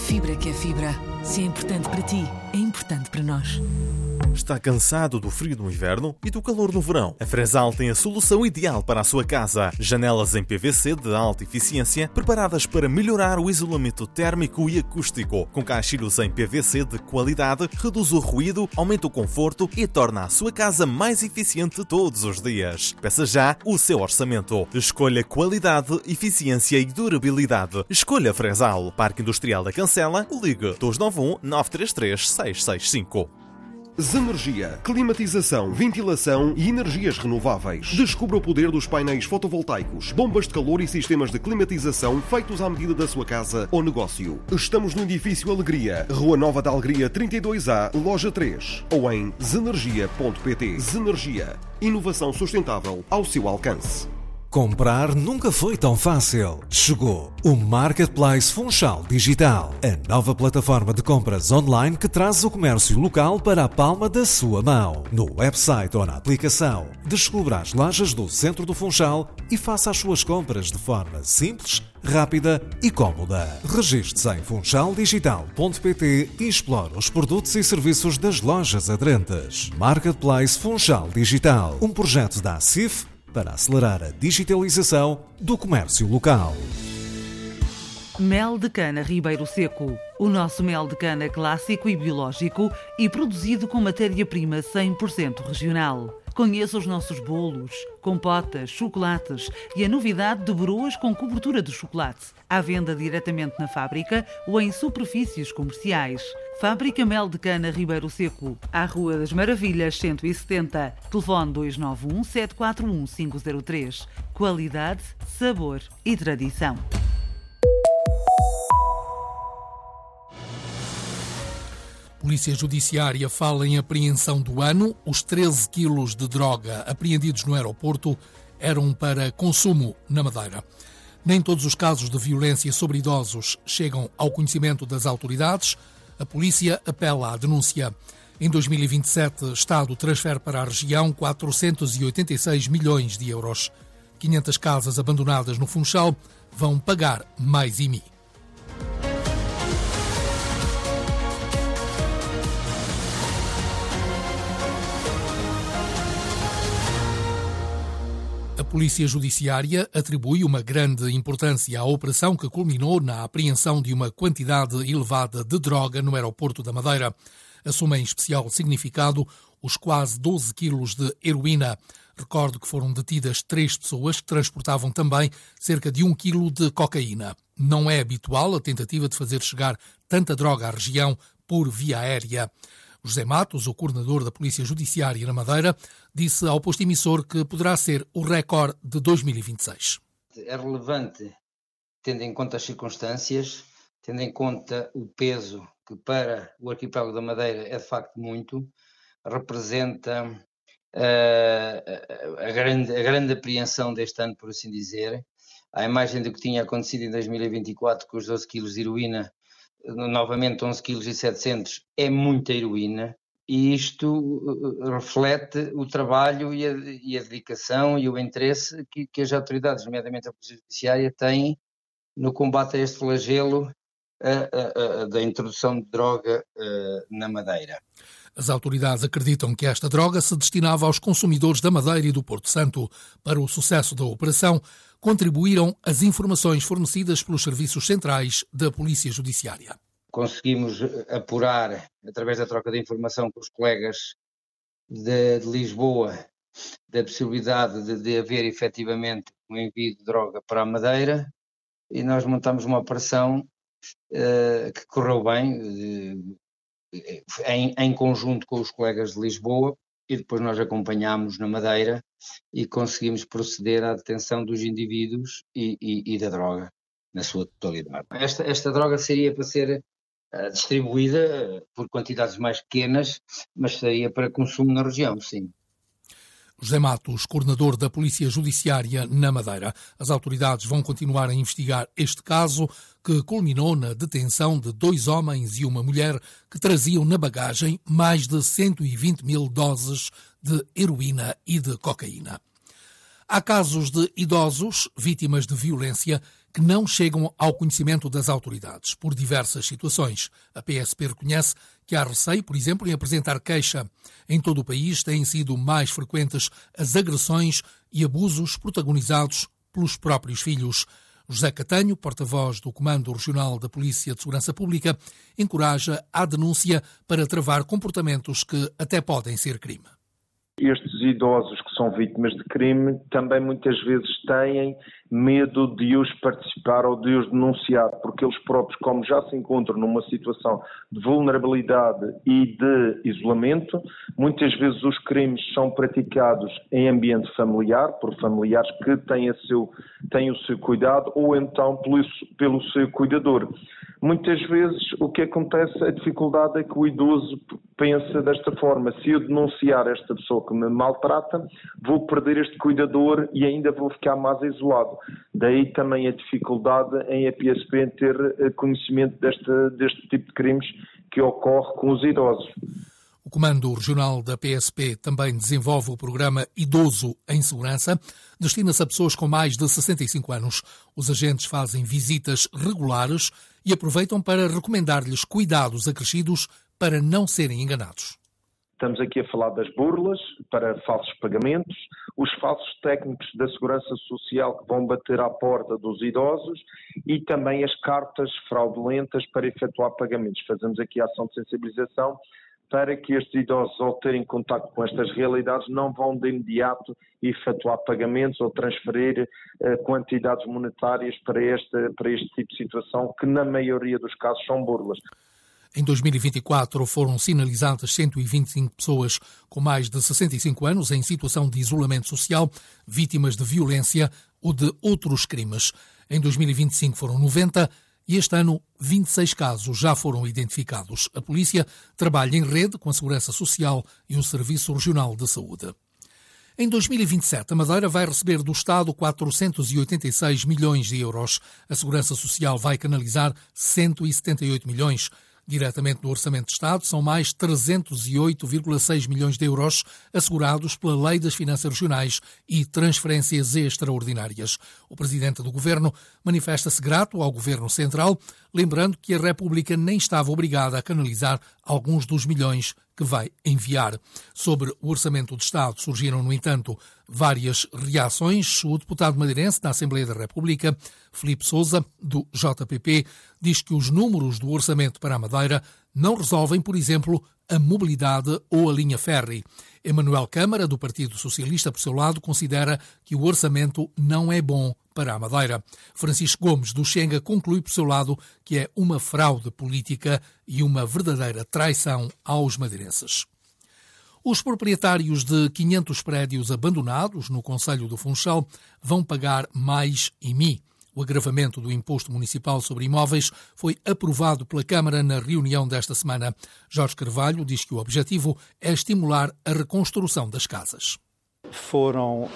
Fibra que é fibra. Se é importante para ti, é importante para nós. Está cansado do frio no inverno e do calor no verão? A Fresal tem a solução ideal para a sua casa. Janelas em PVC de alta eficiência, preparadas para melhorar o isolamento térmico e acústico. Com caixilhos em PVC de qualidade, reduz o ruído, aumenta o conforto e torna a sua casa mais eficiente todos os dias. Peça já o seu orçamento. Escolha qualidade, eficiência e durabilidade. Escolha Fresal. Parque Industrial da Cancela. Ligue 291 933 665. Zenergia, climatização, ventilação e energias renováveis. Descubra o poder dos painéis fotovoltaicos, bombas de calor e sistemas de climatização feitos à medida da sua casa ou negócio. Estamos no edifício Alegria, Rua Nova da Alegria 32A, Loja 3, ou em zenergia.pt. Zenergia, inovação sustentável ao seu alcance. Comprar nunca foi tão fácil. Chegou o Marketplace Funchal Digital, a nova plataforma de compras online que traz o comércio local para a palma da sua mão. No website ou na aplicação, descubra as lojas do centro do Funchal e faça as suas compras de forma simples, rápida e cómoda. Registre-se em funchaldigital.pt e explore os produtos e serviços das lojas aderentes. Marketplace Funchal Digital, um projeto da ACIF para acelerar a digitalização do comércio local. Mel de cana Ribeiro Seco. O nosso mel de cana clássico e biológico e produzido com matéria-prima 100% regional. Conheça os nossos bolos, compotas, chocolates e a novidade de broas com cobertura de chocolate. À venda diretamente na fábrica ou em superfícies comerciais. Fábrica Mel de Cana Ribeiro Seco, à Rua das Maravilhas 170. Telefone 291 741 503. Qualidade, sabor e tradição. Polícia Judiciária fala em apreensão do ano. Os 13 quilos de droga apreendidos no aeroporto eram para consumo na Madeira. Nem todos os casos de violência sobre idosos chegam ao conhecimento das autoridades. A polícia apela à denúncia. Em 2027, o Estado transfere para a região 486 milhões de euros. 500 casas abandonadas no Funchal vão pagar mais IMI. A Polícia Judiciária atribui uma grande importância à operação que culminou na apreensão de uma quantidade elevada de droga no aeroporto da Madeira. Assume em especial significado os quase 12 quilos de heroína. Recordo que foram detidas 3 pessoas que transportavam também cerca de 1 quilo de cocaína. Não é habitual a tentativa de fazer chegar tanta droga à região por via aérea. José Matos, o coordenador da Polícia Judiciária na Madeira, disse ao posto emissor que poderá ser o recorde de 2026. É relevante, tendo em conta as circunstâncias, tendo em conta o peso que para o arquipélago da Madeira é de facto muito, representa a grande apreensão deste ano, por assim dizer, à imagem do que tinha acontecido em 2024 com os 12 quilos de heroína. Novamente 11,7 kg é muita heroína e isto reflete o trabalho e a dedicação e o interesse que as autoridades, nomeadamente a Polícia Judiciária, têm no combate a este flagelo da introdução de droga na Madeira. As autoridades acreditam que esta droga se destinava aos consumidores da Madeira e do Porto Santo. Para o sucesso da operação, contribuíram as informações fornecidas pelos serviços centrais da Polícia Judiciária. Conseguimos apurar, através da troca de informação com os colegas de Lisboa, da possibilidade de haver efetivamente um envio de droga para a Madeira e nós montamos uma operação que correu bem, em conjunto com os colegas de Lisboa, e depois nós acompanhámos na Madeira e conseguimos proceder à detenção dos indivíduos e da droga na sua totalidade. Esta droga seria para ser distribuída por quantidades mais pequenas, mas seria para consumo na região, sim. José Matos, coordenador da Polícia Judiciária na Madeira. As autoridades vão continuar a investigar este caso, que culminou na detenção de 2 homens e uma mulher que traziam na bagagem mais de 120 mil doses de heroína e de cocaína. Há casos de idosos vítimas de violência que não chegam ao conhecimento das autoridades, por diversas situações. A PSP reconhece que há receio, por exemplo, em apresentar queixa. Em todo o país têm sido mais frequentes as agressões e abusos protagonizados pelos próprios filhos. José Catanho, porta-voz do Comando Regional da Polícia de Segurança Pública, encoraja a denúncia para travar comportamentos que até podem ser crime. Estes idosos que são vítimas de crime também muitas vezes têm medo de os participar ou de os denunciar, porque eles próprios, como já se encontram numa situação de vulnerabilidade e de isolamento, muitas vezes os crimes são praticados em ambiente familiar, por familiares que têm o seu cuidado ou então pelo seu cuidador. Muitas vezes o que acontece, a dificuldade é que o idoso pensa desta forma: se eu denunciar esta pessoa que me maltrata, vou perder este cuidador e ainda vou ficar mais isolado. Daí também a dificuldade em a PSP em ter conhecimento deste tipo de crimes que ocorre com os idosos. O Comando Regional da PSP também desenvolve o programa Idoso em Segurança. Destina-se a pessoas com mais de 65 anos. Os agentes fazem visitas regulares e aproveitam para recomendar-lhes cuidados acrescidos para não serem enganados. Estamos aqui a falar das burlas para falsos pagamentos, os falsos técnicos da Segurança Social que vão bater à porta dos idosos e também as cartas fraudulentas para efetuar pagamentos. Fazemos aqui a ação de sensibilização para que estes idosos, ao terem contacto com estas realidades, não vão de imediato efetuar pagamentos ou transferir quantidades monetárias para este tipo de situação, que na maioria dos casos são burlas. Em 2024 foram sinalizadas 125 pessoas com mais de 65 anos em situação de isolamento social, vítimas de violência ou de outros crimes. Em 2025 foram 90 e este ano 26 casos já foram identificados. A polícia trabalha em rede com a Segurança Social e o Serviço Regional de Saúde. Em 2027, a Madeira vai receber do Estado 486 milhões de euros. A Segurança Social vai canalizar 178 milhões. Diretamente no Orçamento de Estado, são mais 308,6 milhões de euros assegurados pela Lei das Finanças Regionais e transferências extraordinárias. O Presidente do Governo manifesta-se grato ao Governo Central, lembrando que a República nem estava obrigada a canalizar alguns dos milhões que vai enviar. Sobre o Orçamento de Estado surgiram, no entanto, várias reações. O deputado madeirense da Assembleia da República, Filipe Sousa, do JPP, diz que os números do orçamento para a Madeira não resolvem, por exemplo, a mobilidade ou a linha ferry. Emanuel Câmara, do Partido Socialista, por seu lado, considera que o orçamento não é bom para a Madeira. Francisco Gomes, do Xenga, conclui, por seu lado, que é uma fraude política e uma verdadeira traição aos madeirenses. Os proprietários de 500 prédios abandonados no concelho do Funchal vão pagar mais IMI. O agravamento do imposto municipal sobre imóveis foi aprovado pela Câmara na reunião desta semana. Jorge Carvalho diz que o objetivo é estimular a reconstrução das casas. Foram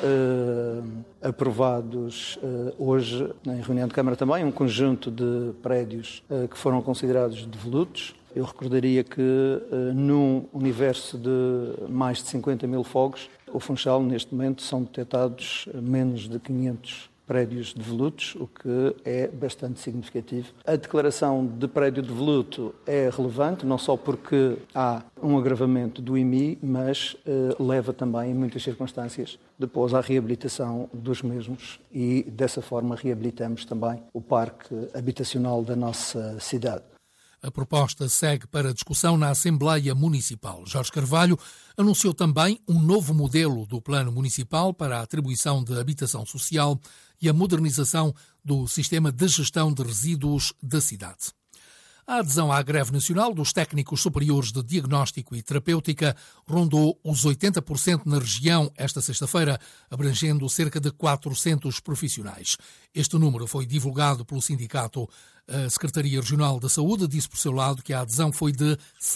aprovados hoje, em reunião de Câmara também, um conjunto de prédios que foram considerados devolutos. Eu recordaria que num universo de mais de 50 mil fogos, o Funchal, neste momento, são detectados menos de 500 prédios devolutos, o que é bastante significativo. A declaração de prédio devoluto é relevante, não só porque há um agravamento do IMI, mas leva também, em muitas circunstâncias, depois à reabilitação dos mesmos e, dessa forma, reabilitamos também o parque habitacional da nossa cidade. A proposta segue para discussão na Assembleia Municipal. Jorge Carvalho anunciou também um novo modelo do Plano Municipal para a atribuição de habitação social e a modernização do sistema de gestão de resíduos da cidade. A adesão à greve nacional dos técnicos superiores de diagnóstico e terapêutica rondou os 80% na região esta sexta-feira, abrangendo cerca de 400 profissionais. Este número foi divulgado pelo sindicato. A Secretaria Regional da Saúde disse por seu lado que a adesão foi de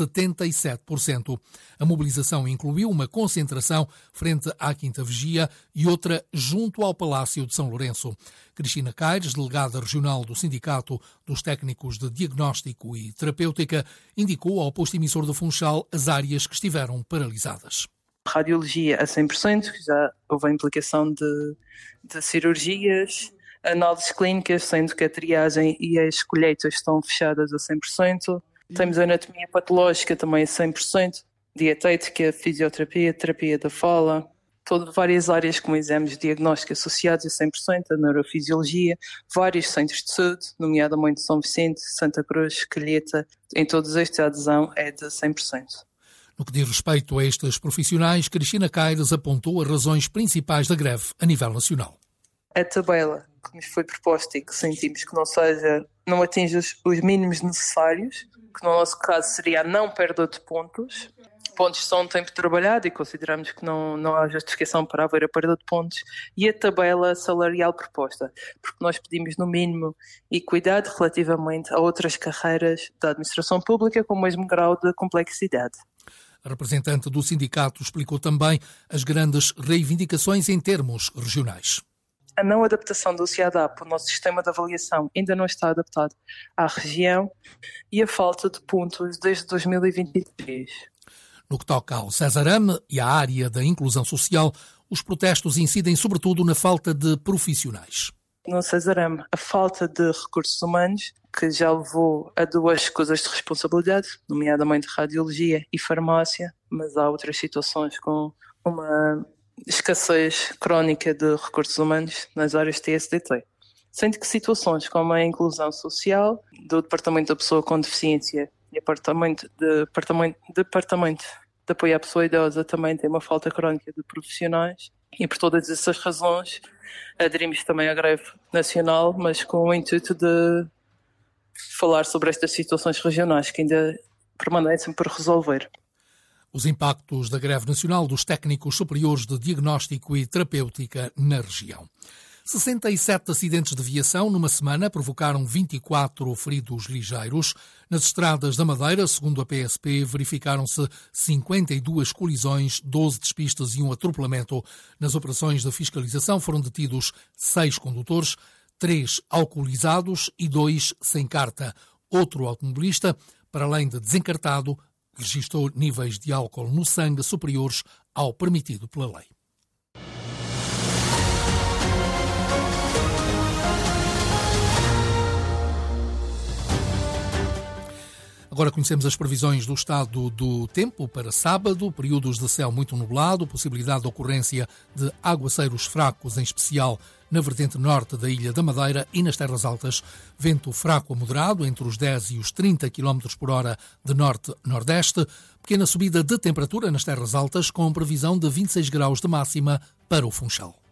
77%. A mobilização incluiu uma concentração frente à Quinta Vigia e outra junto ao Palácio de São Lourenço. Cristina Caires, delegada regional do Sindicato dos Técnicos de Diagnóstico e Terapêutica, indicou ao posto emissor do Funchal as áreas que estiveram paralisadas. Radiologia a 100%, já houve a implicação de cirurgias, análises clínicas, sendo que a triagem e as colheitas estão fechadas a 100%. Temos a anatomia patológica também a 100%, dietética, fisioterapia, terapia da fala, várias áreas como exames de diagnóstico associados a 100%, a neurofisiologia, vários centros de saúde, nomeadamente São Vicente, Santa Cruz, Calheta, em todos estes a adesão é de 100%. No que diz respeito a estes profissionais, Cristina Caires apontou as razões principais da greve a nível nacional. A tabela que nos foi proposta e que sentimos que não atinge os mínimos necessários, que no nosso caso seria a não perda de pontos. Pontos são um tempo trabalhado e consideramos que não há justificação para haver a perda de pontos, e a tabela salarial proposta, porque nós pedimos no mínimo equidade relativamente a outras carreiras da administração pública com o mesmo grau de complexidade. A representante do sindicato explicou também as grandes reivindicações em termos regionais. A não adaptação do CIADAP, o nosso sistema de avaliação, ainda não está adaptado à região, e a falta de pontos desde 2023. No que toca ao Cesarame e à área da inclusão social, os protestos incidem sobretudo na falta de profissionais. No Cesarame, a falta de recursos humanos, que já levou a 2 escusas de responsabilidade, nomeadamente radiologia e farmácia, mas há outras situações com uma escassez crónica de recursos humanos nas áreas TSDT. Sendo que situações como a inclusão social, do Departamento da Pessoa com Deficiência e Departamento de Apoio à Pessoa Idosa também tem uma falta crónica de profissionais, e por todas essas razões aderimos também à greve nacional, mas com o intuito de falar sobre estas situações regionais que ainda permanecem por resolver. Os impactos da greve nacional dos técnicos superiores de diagnóstico e terapêutica na região. 67 acidentes de viação numa semana provocaram 24 feridos ligeiros. Nas estradas da Madeira, segundo a PSP, verificaram-se 52 colisões, 12 despistas e um atropelamento. Nas operações de fiscalização foram detidos 6 condutores, 3 alcoolizados e 2 sem carta. Outro automobilista, para além de desencartado, registrou níveis de álcool no sangue superiores ao permitido pela lei. Agora conhecemos as previsões do estado do tempo para sábado, períodos de céu muito nublado, possibilidade de ocorrência de aguaceiros fracos, em especial na vertente norte da Ilha da Madeira e nas terras altas, vento fraco a moderado entre os 10 e os 30 km por hora de norte-nordeste, pequena subida de temperatura nas terras altas com previsão de 26 graus de máxima para o Funchal.